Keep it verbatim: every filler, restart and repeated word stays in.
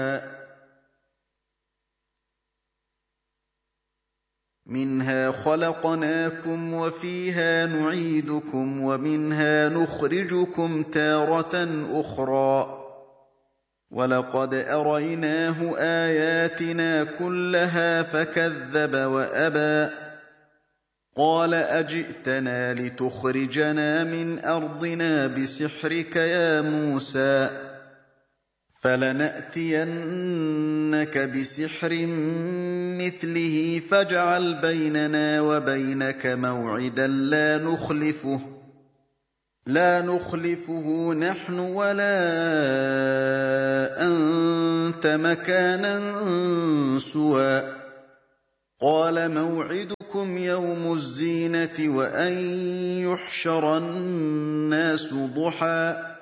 مِنْهَا خَلَقْنَاكُمْ وَفِيهَا نُعِيدُكُمْ وَمِنْهَا نُخْرِجُكُمْ تَارَةً أُخْرَىٰ وَلَقَدْ أَرَيْنَاهُ آيَاتِنَا كُلَّهَا فَكَذَّبَ وَأَبَىٰ قَالَ أَجِئْتَنَا لِتُخْرِجَنَا مِنْ أَرْضِنَا بِسِحْرِكَ يَا مُوسَىٰ فَلَنَأْتِيَنَّكَ بِسِحْرٍ مِّثْلِهِ فَاجْعَلْ بَيْنَنَا وَبَيْنَكَ مَوْعِدًا لَّا نُخْلِفُهُ لا نخلفه نحن ولا أنت مكانا سوى قال موعدكم يوم الزينة وأن يحشر الناس ضحى